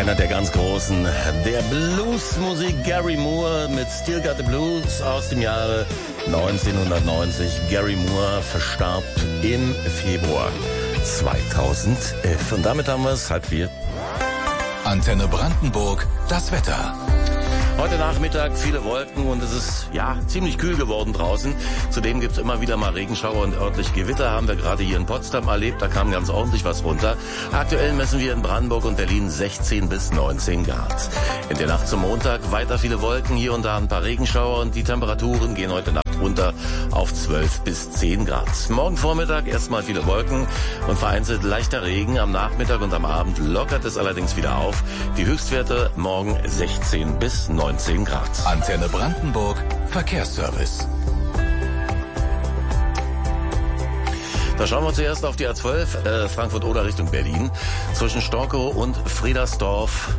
Einer der ganz Großen der Bluesmusik, Gary Moore mit Still Got the Blues aus dem Jahre 1990. Gary Moore verstarb im Februar 2011. Und damit haben wir es 3:30. Antenne Brandenburg, das Wetter. Heute Nachmittag viele Wolken und es ist ziemlich kühl geworden draußen. Zudem gibt es immer wieder mal Regenschauer und örtlich Gewitter. Haben wir gerade hier in Potsdam erlebt. Da kam ganz ordentlich was runter. Aktuell messen wir in Brandenburg und Berlin 16 bis 19 Grad. In der Nacht zum Montag weiter viele Wolken, hier und da ein paar Regenschauer und die Temperaturen gehen heute Nacht runter auf 12 bis 10 Grad. Morgen Vormittag erstmal viele Wolken und vereinzelt leichter Regen. Am Nachmittag und am Abend lockert es allerdings wieder auf. Die Höchstwerte morgen 16 bis 19 Grad. Antenne Brandenburg, Verkehrsservice. Da schauen wir zuerst auf die A12, Frankfurt-Oder Richtung Berlin. Zwischen Storkow und Friedersdorf.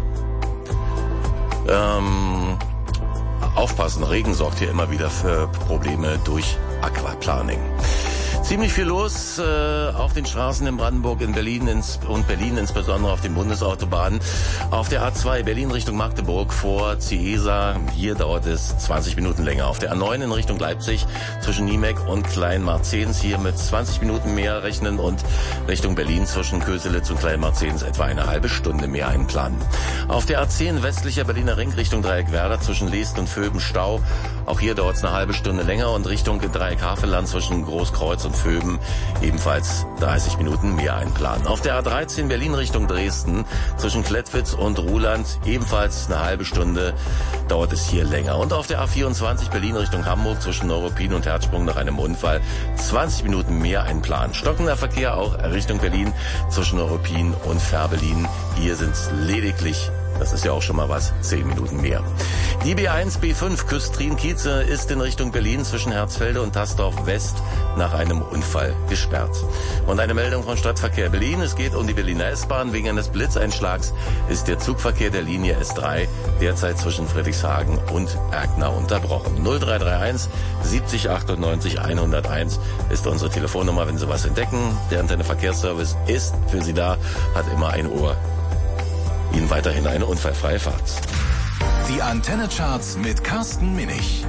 Aufpassen, Regen sorgt hier immer wieder für Probleme durch Aquaplaning. Ziemlich viel los auf den Straßen in Brandenburg, in Berlin und Berlin insbesondere auf den Bundesautobahnen. Auf der A2 Berlin Richtung Magdeburg vor Ciesa, hier dauert es 20 Minuten länger. Auf der A9 in Richtung Leipzig zwischen Niemek und Kleinmarzens hier mit 20 Minuten mehr rechnen und Richtung Berlin zwischen Köselitz und Kleinmarzens etwa eine halbe Stunde mehr einplanen. Auf der A10 westlicher Berliner Ring Richtung Dreieckwerder zwischen Leest und Vöben Stau. Auch hier dauert es eine halbe Stunde länger und Richtung Dreieck Havelland zwischen Großkreuz und Vöben ebenfalls 30 Minuten mehr einplanen. Auf der A13 Berlin Richtung Dresden zwischen Klettwitz und Ruhland ebenfalls eine halbe Stunde dauert es hier länger. Und auf der A24 Berlin Richtung Hamburg zwischen Neuruppin und Herzsprung nach einem Unfall 20 Minuten mehr einplanen. Stockender Verkehr auch Richtung Berlin zwischen Neuruppin und Fährberlin. Hier sind es lediglich, das ist ja auch schon mal was, 10 Minuten mehr. Die B1, B5 Küstrin-Kieze ist in Richtung Berlin zwischen Herzfelde und Tasdorf West nach einem Unfall gesperrt. Und eine Meldung von Stadtverkehr Berlin. Es geht um die Berliner S-Bahn. Wegen eines Blitzeinschlags ist der Zugverkehr der Linie S3 derzeit zwischen Friedrichshagen und Erkner unterbrochen. 0331 70 98 101 ist unsere Telefonnummer, wenn Sie was entdecken. Der Antenne Verkehrsservice ist für Sie da, hat immer ein Ohr. Ihnen weiterhin eine unfallfreie Fahrt. Die Antenne-Charts mit Carsten Minich.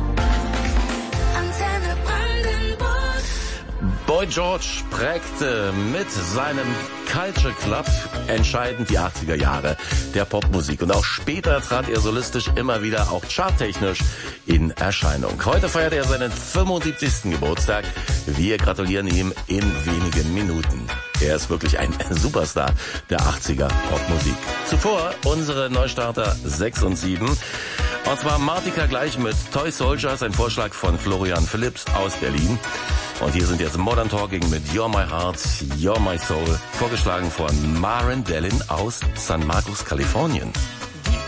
Antenne Brandenburg. Boy George prägte mit seinem Culture Club entscheidend die 80er Jahre der Popmusik. Und auch später trat er solistisch immer wieder auch charttechnisch in Erscheinung. Heute feiert er seinen 75. Geburtstag. Wir gratulieren ihm in wenigen Minuten. Er ist wirklich ein Superstar der 80er Popmusik. Zuvor unsere Neustarter 6 und 7. Und zwar Martika gleich mit Toy Soldiers, ein Vorschlag von Florian Phillips aus Berlin. Und hier sind jetzt Modern Talking mit You're My Heart, You're My Soul, vorgeschlagen von Maren Dellin aus San Marcos, Kalifornien.